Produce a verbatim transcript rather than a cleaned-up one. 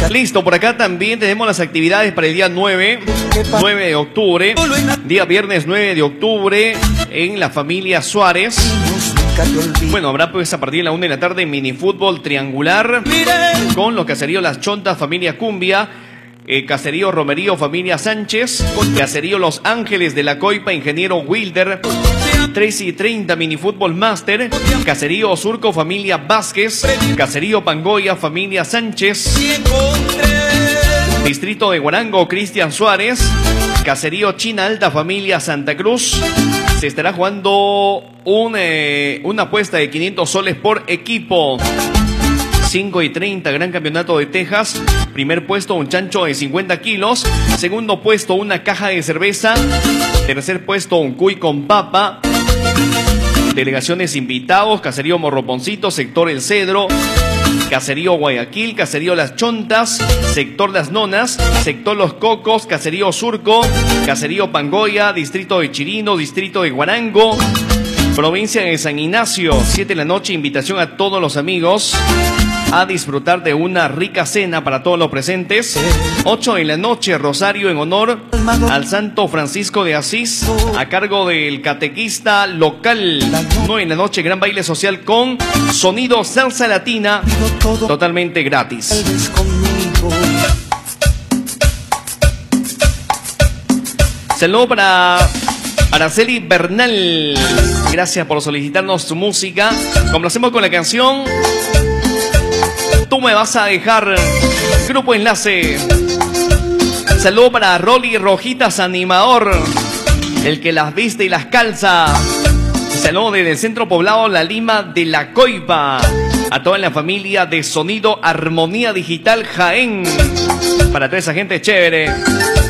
Listo, por acá también tenemos las actividades para el día nueve, nueve de octubre. Día viernes nueve de octubre en la familia Suárez. Bueno, habrá pues a partir de la una de la tarde minifútbol triangular con los caseríos Las Chontas, familia Cumbia, eh, caserío Romerío, familia Sánchez, caserío Los Ángeles de la Coipa, ingeniero Wilder. Tres y treinta minifútbol máster, caserío Surco, familia Vázquez, caserío Pangoya, familia Sánchez, distrito de Guarango, Cristian Suárez, caserío China Alta, familia Santa Cruz. Se estará jugando un, eh, una apuesta de quinientos soles por equipo. cinco y treinta, Gran Campeonato de Texas. Primer puesto, un chancho de cincuenta kilos. Segundo puesto, una caja de cerveza. Tercer puesto, un cuy con papa. Delegaciones invitados: caserío Morroponcito, sector El Cedro, caserío Guayaquil, caserío Las Chontas, sector Las Nonas, sector Los Cocos, caserío Surco, caserío Pangoya, distrito de Chirino, distrito de Guarango, provincia de San Ignacio. Siete de la noche, invitación a todos los amigos a disfrutar de una rica cena para todos los presentes. Ocho de la noche, rosario en honor al Santo Francisco de Asís, a cargo del catequista local. Nueve de la noche, gran baile social con sonido salsa latina, totalmente gratis. Saludo para Araceli Bernal. Gracias por solicitarnos su música. Complacemos con la canción Tú me vas a dejar. Grupo Enlace. Saludo para Rolly Rojitas, animador, el que las viste y las calza. Saludo desde el centro poblado La Lima de la Coipa. A toda la familia de Sonido Armonía Digital Jaén. Para toda esa gente chévere.